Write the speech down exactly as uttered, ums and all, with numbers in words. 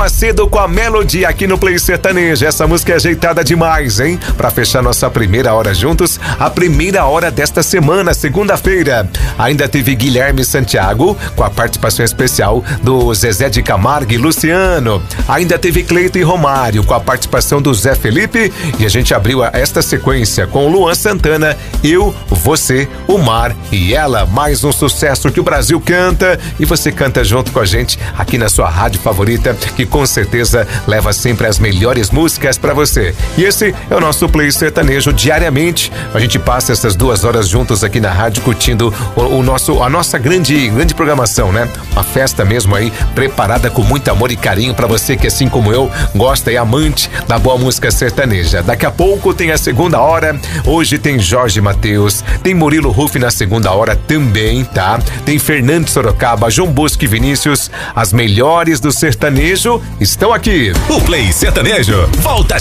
Macedo com a Melody aqui no Play Sertanejo. Essa música é ajeitada demais, hein? Pra fechar nossa primeira hora juntos, a primeira hora desta semana, segunda-feira. Ainda teve Guilherme Santiago com a participação especial do Zezé de Camargo e Luciano. Ainda teve Cleiton e Romário com a participação do Zé Felipe. E a gente abriu esta sequência com Luan Santana, Eu, Você, o Mar e Ela. Mais um sucesso que o Brasil canta e você canta junto com a gente aqui na sua rádio favorita, que com certeza leva sempre as melhores músicas pra você. E esse é o nosso Play Sertanejo diariamente. A gente passa essas duas horas juntos aqui na rádio curtindo o, o nosso, a nossa grande, grande programação, né? Uma festa mesmo aí, preparada com muito amor e carinho pra você que, assim como eu, gosta e é amante da boa música sertaneja. Daqui a pouco tem a segunda hora. Hoje tem Jorge Mateus, tem Murilo Ruff na segunda hora também, tá? Tem Fernando Sorocaba, João Bosco e Vinícius. As melhores do sertanejo estão aqui. O Play Sertanejo volta